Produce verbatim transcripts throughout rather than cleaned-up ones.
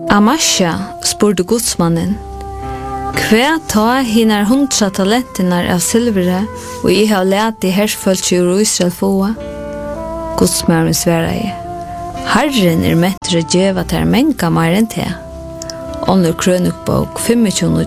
Amasha spurte godsmannen, hva ta hinner hundra talentinar av silvere, og jeg har lært i hersfølge ur Israel få? Godsmannen svarer, Herren er mettere djeva til menka mer enn te. Ånder krønukbok tjuefem.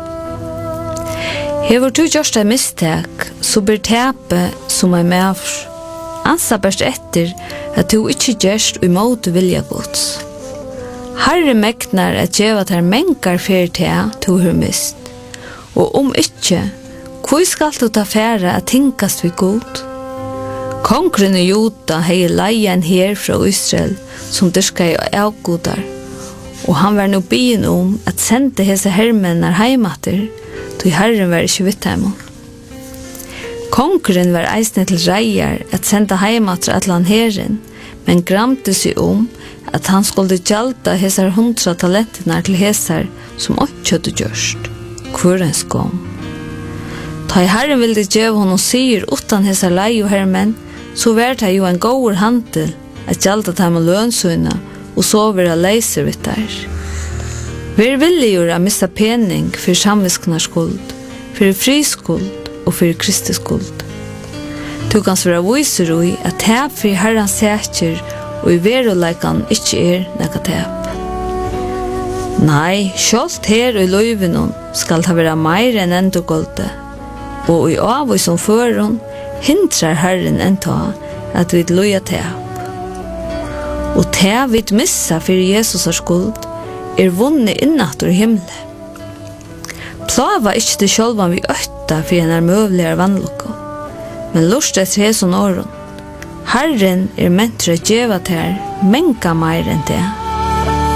Hever du gjørst et mistek, så blir tepe som er med. Ansa best etter at du ikke gjørst i måte vilja gods. Herre meknar at djeva til menkar fyrir te to hur mist. Og om ikke, hvor skal du ta fære at tinkast vi god? Kongren i Juda hei leie en her fra Israel som dyrka i avgodar, og han var nå byen om at sende hese hermennar heimater, tog Herren var ikke vitt heimon. Kongren var eisne til reier at sende heimater at lan herren, men gramte seg om at han skulle gjalda hesar hundra talentinar til hesar som ikke hadde gjørst, hvor en skam. Ta i Herren ville djeva honom sier utan hesar lei og hermen, så var det jo en god handel at gjalda dem og lønsøyna, og så var det leiser vitt der. Vi er villige å mista pening for samvisknars skuld, for friskuld og for Kristi skuld. Du kan svara viser i at tep for Herren sætjer og i veroleikan ikke er nekka tep. Nei, sjålt her og i løyvenon skal ta være meir enn endogolde, og i av og som føron hindrar Herren enn ta at vi loja tep. Og te vi missa for Jesus er skuld er vunnet innatur i himle. Plava ikkje til sjølvan vi øtta for en er møvligere vannlokko, men lust etter heson åren. Herren er mentre djeva ter menka meir enn det.